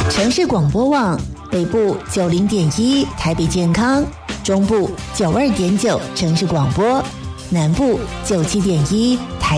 城市广播网北部90.1台北健康，中部92.9城市广播，南部97.1